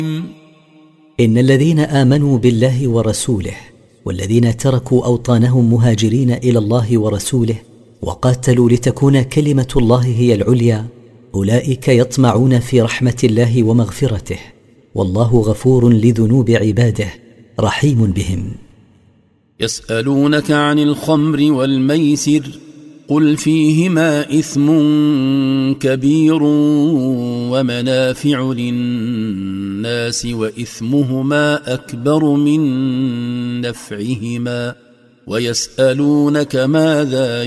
إن الذين آمنوا بالله ورسوله والذين تركوا أوطانهم مهاجرين إلى الله ورسوله وقاتلوا لتكون كلمة الله هي العليا أولئك يطمعون في رحمة الله ومغفرته والله غفور لذنوب عباده رحيم بهم. يسألونك عن الخمر والميسر قل فيهما إثم كبير ومنافع للناس وإثمهما أكبر من نفعهما ويسألونك ماذا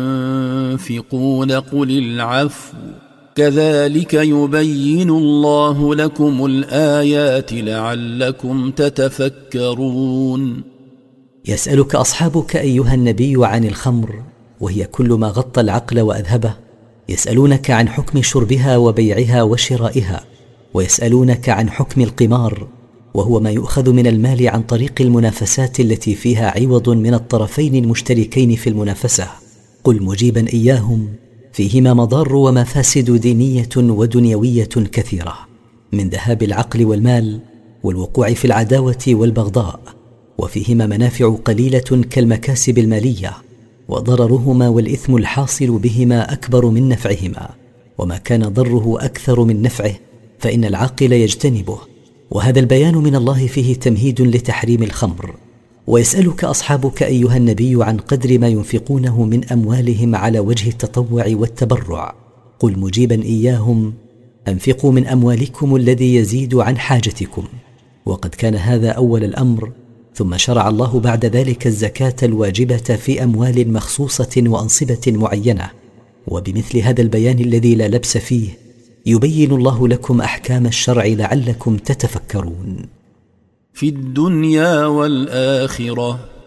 ينفقون قل العفو كذلك يبين الله لكم الآيات لعلكم تتفكرون. يسألك أصحابك أيها النبي عن الخمر وهي كل ما غطى العقل وأذهبه. يسألونك عن حكم شربها وبيعها وشرائها ويسألونك عن حكم القمار وهو ما يؤخذ من المال عن طريق المنافسات التي فيها عوض من الطرفين المشتركين في المنافسة. قل مجيبا إياهم فيهما مضار ومفاسد دينية ودنيوية كثيرة من ذهاب العقل والمال والوقوع في العداوة والبغضاء وفيهما منافع قليلة كالمكاسب المالية وضررهما والإثم الحاصل بهما أكبر من نفعهما وما كان ضره أكثر من نفعه فإن العاقل يجتنبه وهذا البيان من الله فيه تمهيد لتحريم الخمر. ويسألك أصحابك أيها النبي عن قدر ما ينفقونه من أموالهم على وجه التطوع والتبرع قل مجيبا إياهم أنفقوا من أموالكم الذي يزيد عن حاجتكم وقد كان هذا أول الأمر ثم شرع الله بعد ذلك الزكاة الواجبة في أموال مخصوصة وأنصبة معينة وبمثل هذا البيان الذي لا لبس فيه يبين الله لكم أحكام الشرع لعلكم تتفكرون. في الدنيا والآخرة